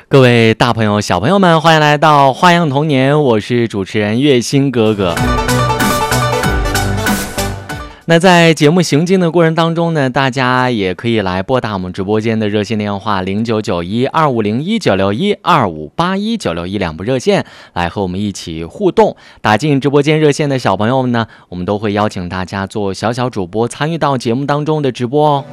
各位大朋友、小朋友们，欢迎来到花样童年，我是主持人月星哥哥。那在节目行进的过程当中呢，大家也可以来拨打我们直播间的热线电话099125019612581961 2581-961两部热线，来和我们一起互动。打进直播间热线的小朋友们呢，我们都会邀请大家做小小主播，参与到节目当中的直播哦。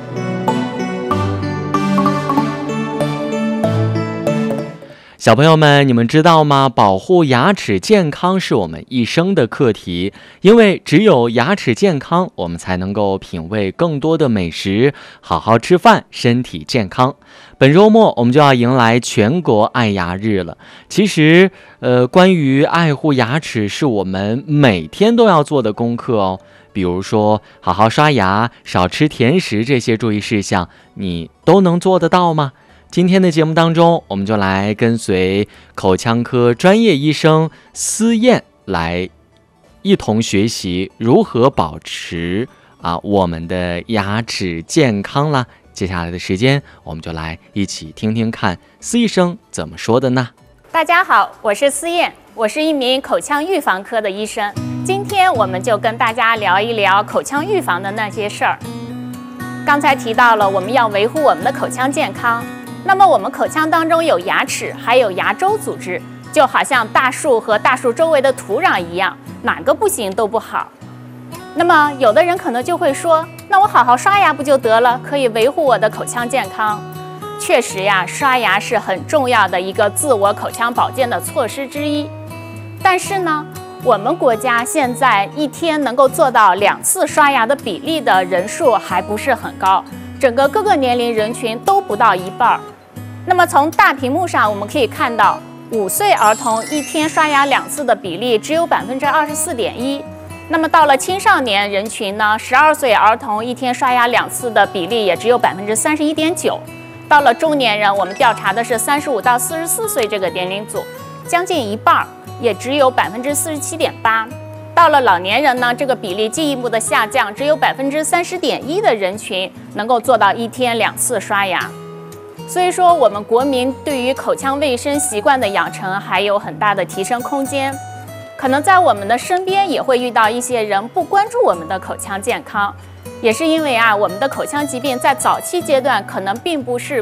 小朋友们，你们知道吗？保护牙齿健康是我们一生的课题，因为只有牙齿健康，我们才能够品味更多的美食，好好吃饭，身体健康。本周末我们就要迎来全国爱牙日了。其实，关于爱护牙齿是我们每天都要做的功课哦。比如说，好好刷牙，少吃甜食，这些注意事项，你都能做得到吗？今天的节目当中，我们就来跟随口腔科专业医生思燕来一同学习如何保持我们的牙齿健康啦。接下来的时间，我们就来一起听听看司医生怎么说的呢？ 大家好，我是思燕，我是一名口腔预防科的医生。今天我们就跟大家聊一聊口腔预防的那些事儿。刚才提到了我们要维护我们的口腔健康。那么我们口腔当中有牙齿，还有牙周组织，就好像大树和大树周围的土壤一样，哪个不行都不好。那么有的人可能就会说，那我好好刷牙不就得了，可以维护我的口腔健康。确实呀，刷牙是很重要的一个自我口腔保健的措施之一。但是呢，我们国家现在一天能够做到2次刷牙的比例的人数还不是很高，整个各个年龄人群都不到一半。那么从大屏幕上我们可以看到，5岁儿童一天刷牙2次的比例只有24.1%。那么到了青少年人群呢，12岁儿童一天刷牙2次的比例也只有31.9%。到了中年人，我们调查的是35到44岁这个年龄组，将近一半，也只有47.8%。到了老年人呢，这个比例进一步的下降，只有30.1%的人群能够做到一天2次刷牙。所以说，我们国民对于口腔卫生习惯的养成还有很大的提升空间。可能在我们的身边也会遇到一些人不关注我们的口腔健康，也是因为我们的口腔疾病在早期阶段可能并不是